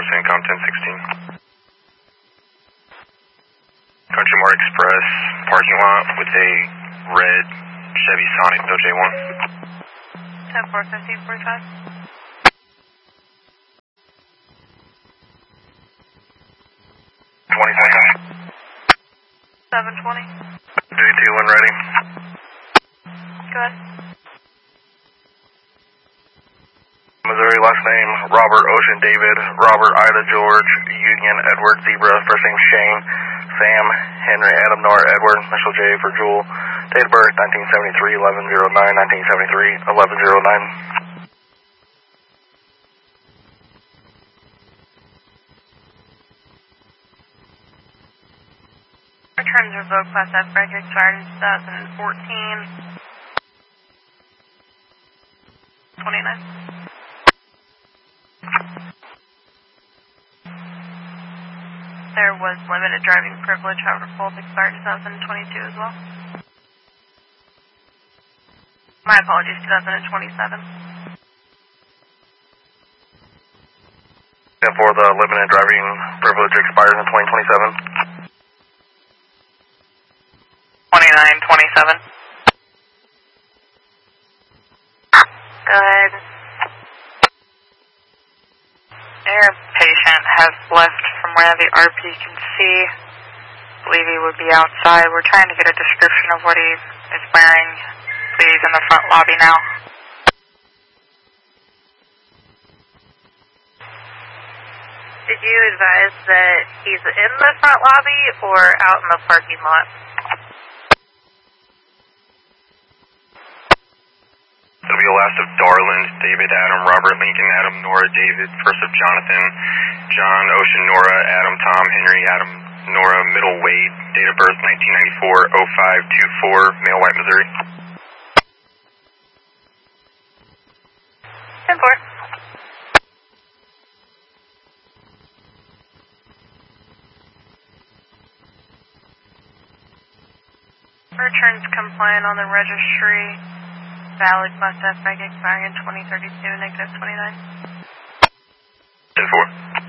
Incom 1016. Country Mart Express parking lot with a red Chevy Sonic J1. 10-4, 15-45. Seconds. 720. Duty 2 when ready. Go ahead. Missouri, last name Robert Ocean David, Robert Ida George, Union Edward Zebra, first name Shane, Sam Henry Adam Nora Edward, initial J for Jewel, date of birth 1973, 1109, 1973, 1109. Returns revoked, Class F break expired in 2014. 29. There was limited driving privilege, however, both expired in 2022 as well. My apologies, 2027. For the limited driving privilege expires in 2027. 2927. Go ahead. Your patient has left from where the RP can see. I believe he would be outside. We're trying to get a description of what he is wearing. Please, in the front lobby now. Did you advise that he's in the front lobby or out in the parking lot? It'll be the last of Darland, David, Adam, Robert, Lincoln, Adam, Nora, David, first of Jonathan, John, Ocean, Nora, Adam, Tom, Henry, Adam, Nora, middle Wade, date of birth 1994, 0524, male, white, Missouri. 10-4. Returns compliant on the registry. Valid Class F break expiring in 2032, -29. 10-4.